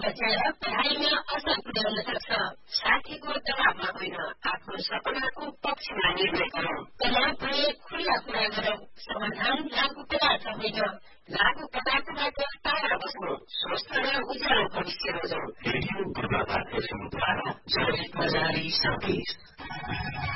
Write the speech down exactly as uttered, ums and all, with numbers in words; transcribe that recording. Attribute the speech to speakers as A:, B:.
A: बचाएर पढाइमा असर पुर्याउन सक्छ। साथीको दबावमा होइन, आफ्नो सपनाको पक्षमा निर्णय गरौं। तनाव भए खुल्ला कुरा गरौं। समाधान लागू पदार्थ होइन, लागू पदार्थबाट टाढा बस्नु। स्वस्थ र उज्यालो भविष्य रोजौं।
B: रेडियो पूर्वाधार एफएम द्वारा जनित बजारी सन्देश।